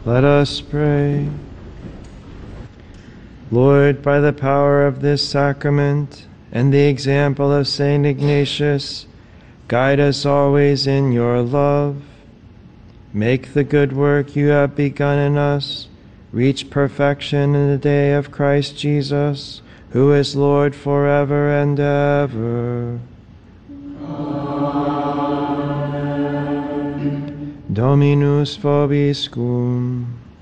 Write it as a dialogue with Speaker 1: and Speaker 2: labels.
Speaker 1: Let us pray. Lord, by the power of this sacrament and the example of Saint Ignatius, guide us always in your love. Make the good work you have begun in us reach perfection in the day of Christ Jesus, who is Lord forever and ever. Amen. Dominus vobiscum.